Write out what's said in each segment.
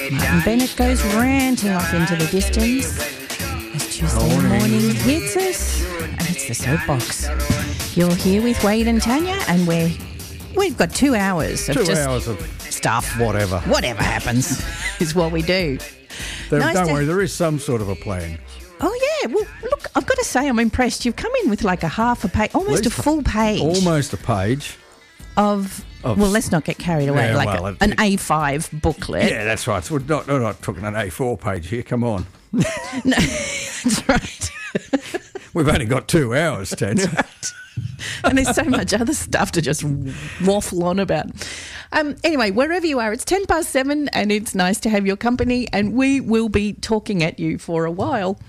Martin Bennett goes ranting off into the distance as Tuesday morning hits us, and it's the soapbox. You're here with Wade and Tanya, and we've got 2 hours of stuff. Whatever happens is what we do. Don't worry, there is some sort of a plan. Oh, yeah. Well, look, I've got to say I'm impressed. You've come in with like a half a page, almost a full page. Almost a page. Of well, let's not get carried away. Yeah, an A5 booklet. Yeah, that's right. So we're not talking an A4 page here. Come on. No, that's right. We've only got 2 hours, Ted. Right. And there's so much other stuff to just waffle on about. Anyway, wherever you are, it's 7:10 and it's nice to have your company, and we will be talking at you for a while.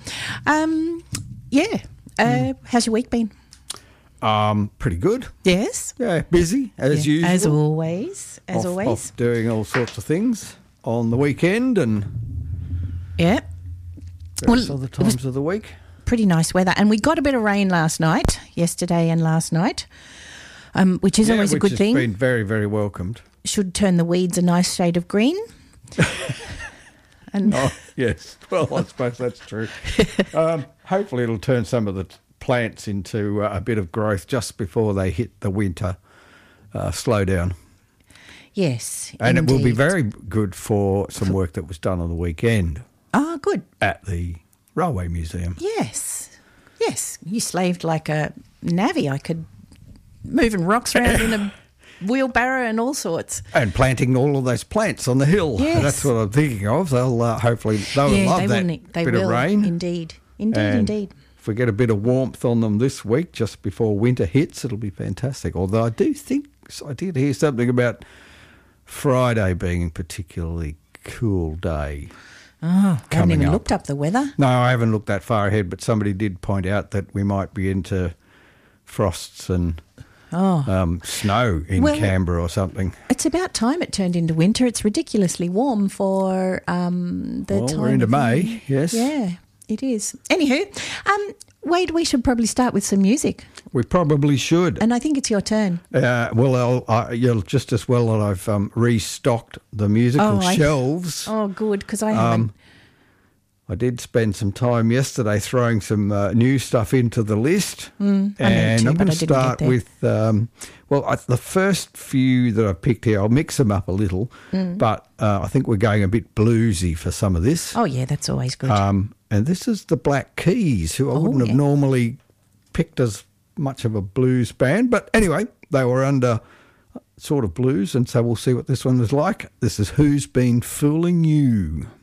How's your week been? Pretty good. Yes. Yeah, busy as usual. As always. Off doing all sorts of things on the weekend and various other times of the week. Pretty nice weather, and we got a bit of rain yesterday and last night, which is always a good thing. Which has been very, very welcomed. Should turn the weeds a nice shade of green. Yes. Well, I suppose that's true. Hopefully it'll turn some of the plants into a bit of growth just before they hit the winter slowdown. Yes, and indeed. It will be very good for some work that was done on the weekend. Oh, good. At the Railway Museum. Yes. You slaved like a navvy. I could moving rocks around in a wheelbarrow and all sorts. And planting all of those plants on the hill. Yes. That's what I'm thinking of. They'll hopefully they'll love that bit of rain. Indeed. If we get a bit of warmth on them this week, just before winter hits, it'll be fantastic. Although I did hear something about Friday being a particularly cool day. Oh, I haven't even looked up the weather. No, I haven't looked that far ahead, but somebody did point out that we might be into frosts and snow in Canberra or something. It's about time it turned into winter. It's ridiculously warm for the time. We're into May, yes. Yeah, it is. Anywho, Wade, we should probably start with some music. We probably should. And I think it's your turn. You'll just as well that I've restocked the musical shelves. Oh, good, because I haven't. I did spend some time yesterday throwing some new stuff into the list. And I'm going to start with, the first few that I picked here, I'll mix them up a little, but I think we're going a bit bluesy for some of this. Oh, yeah, that's always good. And this is the Black Keys, who I wouldn't have normally picked as much of a blues band. But anyway, they were under sort of blues, and so we'll see what this one was like. This is Who's Been Fooling You?